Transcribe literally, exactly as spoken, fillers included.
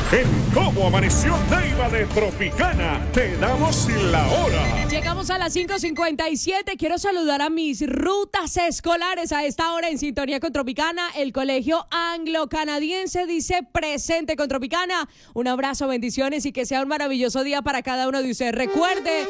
En Cómo Amaneció Neiva de Tropicana, te damos la hora. Llegamos a las cinco cincuenta y siete. Quiero saludar a mis rutas escolares a esta hora en sintonía con Tropicana. El Colegio Anglo-Canadiense dice presente con Tropicana. Un abrazo, bendiciones y que sea un maravilloso día para cada uno de ustedes. Recuerde